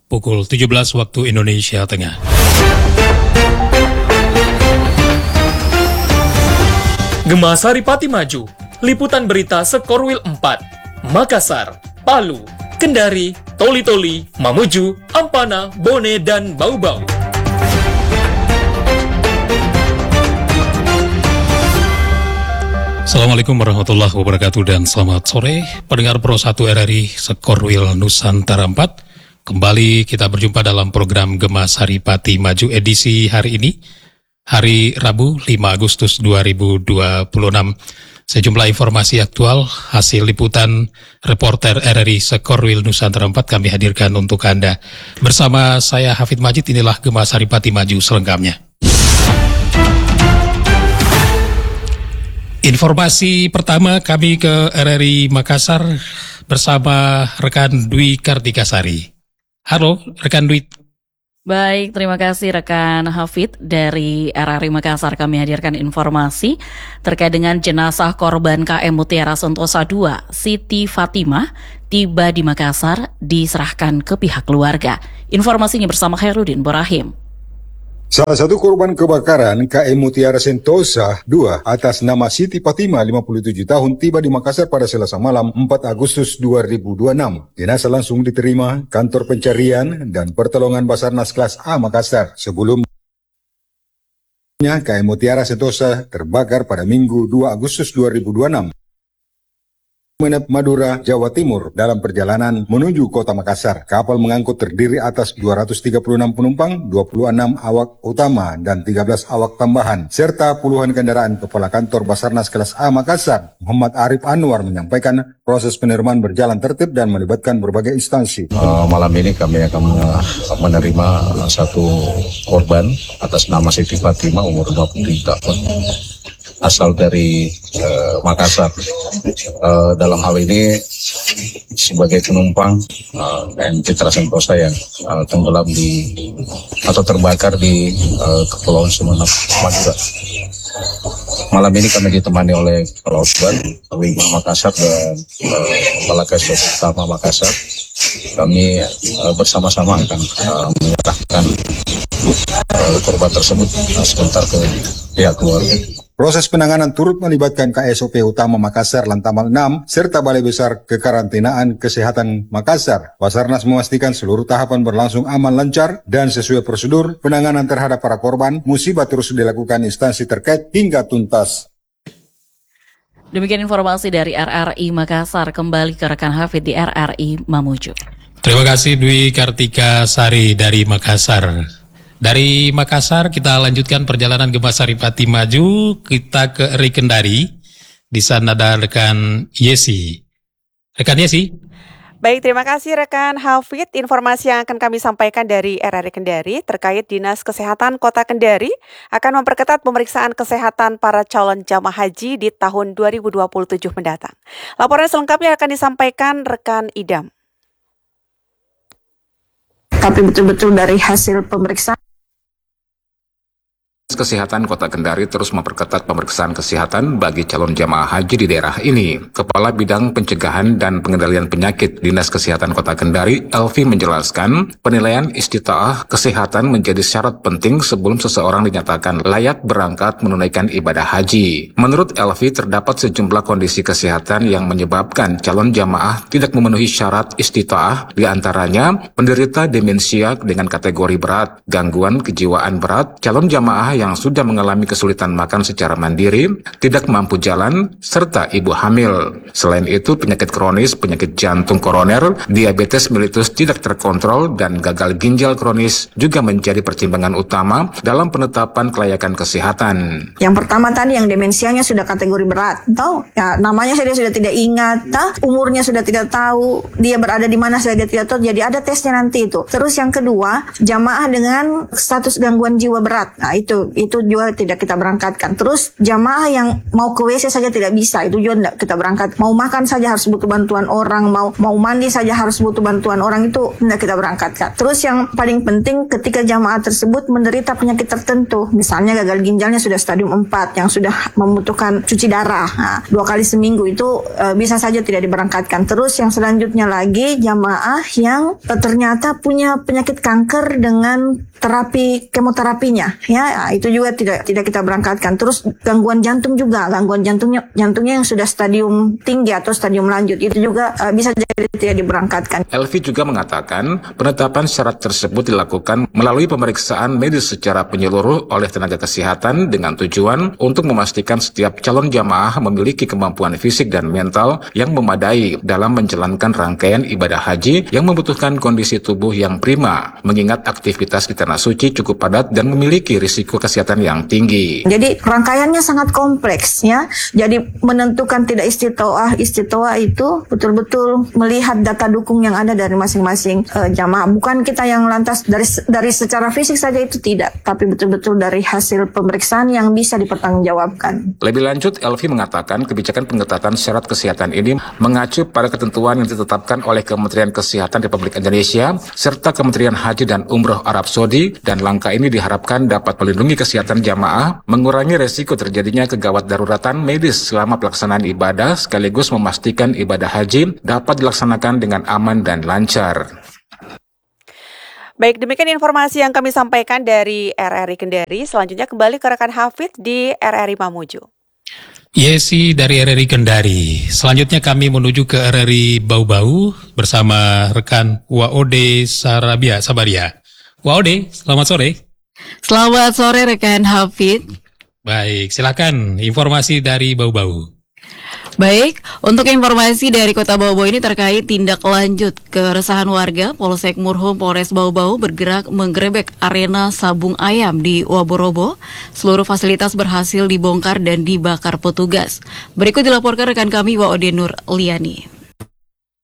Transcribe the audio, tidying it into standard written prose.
pukul 17 waktu Indonesia Tengah. Gema Saripati Maju, liputan berita Sekorwil 4, Makassar, Palu, Kendari, Toli-Toli, Mamuju, Ampana, Bone, dan Bau-Bau. Assalamualaikum warahmatullahi wabarakatuh dan selamat sore pendengar Pro 1 RRI Sekorwil Nusantara 4. Kembali kita berjumpa dalam program Gema Saripati Maju edisi hari ini, hari Rabu 5 Agustus 2026. Sejumlah informasi aktual hasil liputan reporter RRI Sekorwil Nusantara 4 kami hadirkan untuk Anda. Bersama saya Hafid Majid, inilah Gema Saripati Maju selengkapnya. Informasi pertama kami ke RRI Makassar bersama rekan Dwi Kartikasari. Halo rekan Dwi. Baik, terima kasih rekan Hafid dari RRI Makassar. Kami hadirkan informasi terkait dengan jenazah korban KM Mutiara Sentosa II, Siti Fatimah, tiba di Makassar diserahkan ke pihak keluarga. Informasinya bersama Khairuddin Borahim. Salah satu korban kebakaran KM Mutiara Sentosa II atas nama Siti Fatimah 57 tahun tiba di Makassar pada Selasa malam 4 Agustus 2026. Jenazah langsung diterima kantor pencarian dan pertolongan Basarnas kelas A Makassar. Sebelumnya KM Mutiara Sentosa terbakar pada Minggu 2 Agustus 2026. Menep Madura, Jawa Timur dalam perjalanan menuju kota Makassar. Kapal mengangkut terdiri atas 236 penumpang, 26 awak utama dan 13 awak tambahan, serta puluhan kendaraan. Kepala Kantor Basarnas kelas A Makassar, Muhammad Arif Anwar, menyampaikan proses penerimaan berjalan tertib dan melibatkan berbagai instansi. Malam ini kami akan menerima satu korban atas nama Siti Fatimah umur 23 tahun. Asal dari Makassar. Dalam hal ini sebagai penumpang KM Citra Sentosa yang tenggelam atau terbakar di Kepulauan Sumeneb, Madura. Malam ini kami ditemani oleh Kepala Utban, Wing Makassar dan Kepala Kasub Utama Makassar. Kami bersama-sama akan menyerahkan korban tersebut sebentar ke pihak keluarga. Proses penanganan turut melibatkan KSOP Utama Makassar Lantamal 6 serta Balai Besar Kekarantinaan Kesehatan Makassar. Basarnas memastikan seluruh tahapan berlangsung aman, lancar, dan sesuai prosedur. Penanganan terhadap para korban musibah terus dilakukan instansi terkait hingga tuntas. Demikian informasi dari RRI Makassar. Kembali ke rekan Hafid di RRI Mamuju. Terima kasih Dwi Kartikasari dari Makassar. Dari Makassar kita lanjutkan perjalanan Gema Saripati Maju, kita ke RRI Kendari. Di sana ada rekan Yesi. Rekan Yesi. Baik, terima kasih rekan Hafid. Informasi yang akan kami sampaikan dari RRI Kendari terkait Dinas Kesehatan Kota Kendari akan memperketat pemeriksaan kesehatan para calon jamaah haji di tahun 2027 mendatang. Laporan selengkapnya akan disampaikan rekan Idam. Tapi betul-betul dari hasil pemeriksaan Kesehatan Kota Kendari terus memperketat pemeriksaan kesehatan bagi calon jamaah haji di daerah ini. Kepala Bidang Pencegahan dan Pengendalian Penyakit Dinas Kesehatan Kota Kendari, Elvi, menjelaskan penilaian istitaah kesehatan menjadi syarat penting sebelum seseorang dinyatakan layak berangkat menunaikan ibadah haji. Menurut Elvi, terdapat sejumlah kondisi kesehatan yang menyebabkan calon jamaah tidak memenuhi syarat istitaah, di antaranya penderita demensia dengan kategori berat, gangguan kejiwaan berat, calon jamaah yang sudah mengalami kesulitan makan secara mandiri, tidak mampu jalan, serta ibu hamil. Selain itu, penyakit kronis, penyakit jantung koroner, diabetes mellitus tidak terkontrol, dan gagal ginjal kronis juga menjadi pertimbangan utama dalam penetapan kelayakan kesehatan. yang pertama tadi yang demensianya sudah kategori berat, tahu? Ya, namanya saya sudah tidak ingat, umurnya sudah tidak tahu, dia berada di mana saya tidak tahu. Jadi ada tesnya nanti itu. Terus yang kedua, jamaah dengan status gangguan jiwa berat. Nah, itu itu juga tidak kita berangkatkan. Terus jamaah yang mau ke WC saja tidak bisa, itu juga tidak kita berangkat. Mau makan saja harus butuh bantuan orang, mau mandi saja harus butuh bantuan orang, itu tidak kita berangkatkan. Terus yang paling penting ketika jamaah tersebut menderita penyakit tertentu, misalnya gagal ginjalnya sudah stadium 4 yang sudah membutuhkan cuci darah 2 kali seminggu, itu bisa saja tidak diberangkatkan. Terus yang selanjutnya lagi jamaah yang ternyata punya penyakit kanker dengan terapi kemoterapinya, ya itu juga tidak kita berangkatkan. Terus gangguan jantung juga, gangguan jantungnya yang sudah stadium tinggi atau stadium lanjut, itu juga bisa jadi tidak diberangkatkan. Elvi juga mengatakan penetapan syarat tersebut dilakukan melalui pemeriksaan medis secara menyeluruh oleh tenaga kesehatan dengan tujuan untuk memastikan setiap calon jamaah memiliki kemampuan fisik dan mental yang memadai dalam menjalankan rangkaian ibadah haji yang membutuhkan kondisi tubuh yang prima, mengingat aktivitas di tanah suci cukup padat dan memiliki risiko kesehatan yang tinggi. Jadi rangkaiannya sangat kompleks, ya. Jadi menentukan tidak istitoah itu betul-betul melihat data dukung yang ada dari masing-masing jamaah. Bukan kita yang lantas dari secara fisik saja, itu tidak, tapi betul-betul dari hasil pemeriksaan yang bisa dipertanggungjawabkan. Lebih lanjut, Elvi mengatakan kebijakan pengetatan syarat kesehatan ini mengacu pada ketentuan yang ditetapkan oleh Kementerian Kesehatan Republik Indonesia serta Kementerian Haji dan Umroh Arab Saudi, dan langkah ini diharapkan dapat melindungi kesehatan jamaah, mengurangi resiko terjadinya kegawat daruratan medis selama pelaksanaan ibadah, sekaligus memastikan ibadah haji dapat dilaksanakan dengan aman dan lancar. Baik, demikian informasi yang kami sampaikan dari RRI Kendari. Selanjutnya kembali ke rekan Hafid di RRI Mamuju. Yesi dari RRI Kendari. Selanjutnya kami menuju ke RRI Bau-Bau bersama rekan Waode Sabaria. Waode, selamat sore. Selamat sore rekan Hafid. Baik, silakan informasi dari Bau-Bau. Baik, untuk informasi dari Kota Bau-Bau ini terkait tindak lanjut keresahan warga, Polsek Murhum Polres Bau-Bau bergerak menggerebek arena sabung ayam di Waborobo. Seluruh fasilitas berhasil dibongkar dan dibakar petugas. Berikut dilaporkan rekan kami Waode Nur Liani.